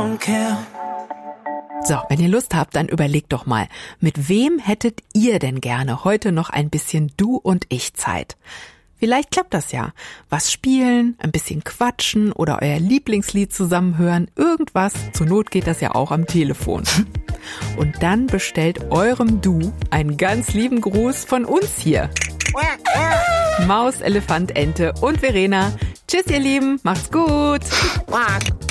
don't care. So, wenn ihr Lust habt, dann überlegt doch mal, mit wem hättet ihr denn gerne heute noch ein bisschen Du und Ich Zeit? Vielleicht klappt das ja. Was spielen, ein bisschen quatschen oder euer Lieblingslied zusammenhören, irgendwas. Zur Not geht das ja auch am Telefon. Und dann bestellt eurem Du einen ganz lieben Gruß von uns hier. Maus, Elefant, Ente und Verena. Tschüss, ihr Lieben. Macht's gut.